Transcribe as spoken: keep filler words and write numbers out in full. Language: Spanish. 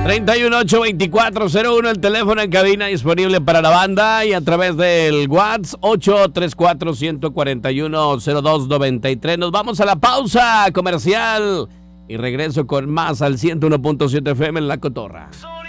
treinta y uno, ochocientos veinticuatro, cero uno, el teléfono en cabina disponible para la banda y a través del WhatsApp ocho tres cuatro, uno cuatro uno, cero dos nueve tres. Nos vamos a la pausa comercial y regreso con más al ciento uno punto siete F M en La Cotorra.